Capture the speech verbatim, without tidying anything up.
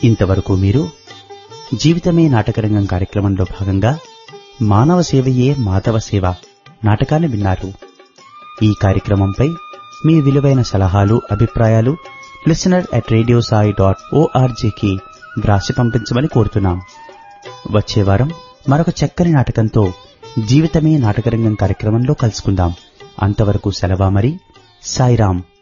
ఇంతవరకు మీరు జీవితమే నాటకరంగం కార్యక్రమంలో భాగంగా మానవ సేవయే మాధవ సేవ నాటకాన్ని విన్నారు. ఈ కార్యక్రమంపై మీ విలువైన సలహాలు, అభిప్రాయాలు listener at radio Sai dot ఓఆర్జీకి వ్రాసి పంపించమని కోరుతున్నాం. వచ్చే వారం మరొక చక్కని నాటకంతో జీవితమే నాటకరంగం కార్యక్రమంలో కలుసుకుందాం. అంతవరకు సెలవా మరి. సాయిరాం.